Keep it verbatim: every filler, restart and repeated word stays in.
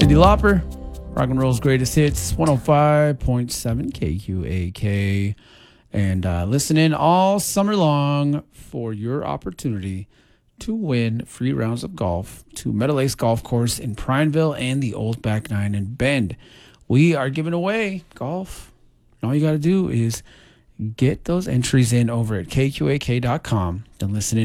Cyndi Lauper, rock and roll's greatest hits, one oh five point seven K Q A K. And uh, listen in all summer long for your opportunity to win free rounds of golf to Meadow Lakes Golf Course in Prineville and the Old Back Nine in Bend. We are giving away golf. And all you got to do is get those entries in over at K Q A K dot com and listen in.